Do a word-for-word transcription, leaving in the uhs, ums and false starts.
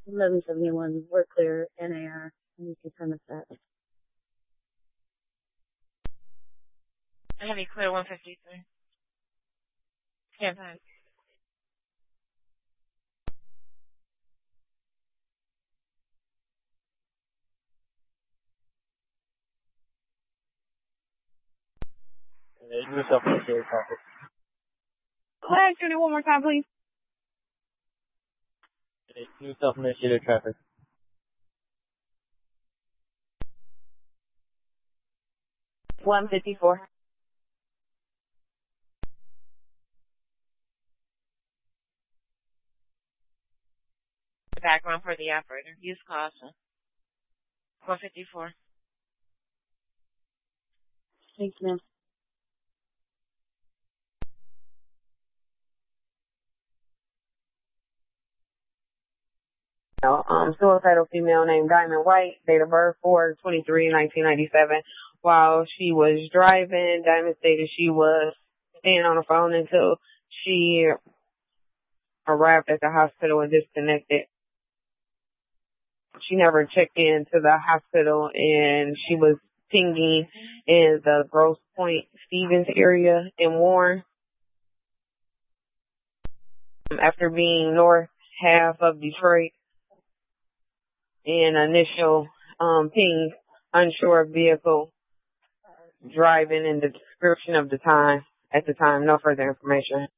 eleven seventy-one, we're clear, N A R, and you can send us that. I have you clear one fifty-three. Campaign. New self-initiated traffic. Class unit one more time, please. New self-initiated traffic. one fifty-four. Background for the operator. Use caution. one fifty-four. Thanks, ma'am. Um, suicidal female named Diamond White, date of birth four twenty-three nineteen ninety-seven. While she was driving, Diamond stated she was staying on the phone until she arrived at the hospital and disconnected. She never checked into the hospital, and she was pinging in the Grosse Pointe Stevens area in Warren. After being north half of Detroit, in initial um, ping, unsure vehicle driving, and the description of the time at the time, no further information.